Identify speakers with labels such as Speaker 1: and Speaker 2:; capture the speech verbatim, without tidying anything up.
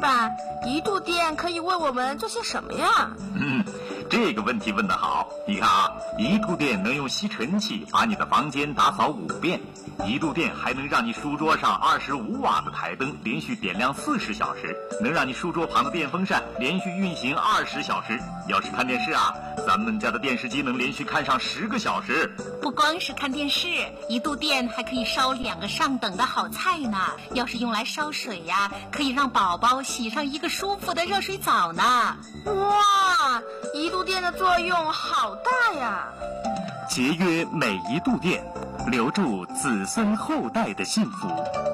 Speaker 1: 爸，一度电可以为我们做些什么呀？
Speaker 2: 嗯，这个问题问得好。你看啊，一度电能用吸尘器把你的房间打扫五遍，一度电还能让你书桌上二十五瓦的台灯连续点亮四十小时，能让你书桌旁的电风扇连续运行二十小时。要是看电视啊，咱们家的电视机能连续看上十个小时。
Speaker 3: 不光是看电视，一度电还可以烧两个上等的好菜呢。要是用来烧水呀，可以让宝宝洗上一个舒服的热水澡呢。
Speaker 1: 哇，一度电的作用好大呀！
Speaker 4: 节约每一度电，留住子孙后代的幸福。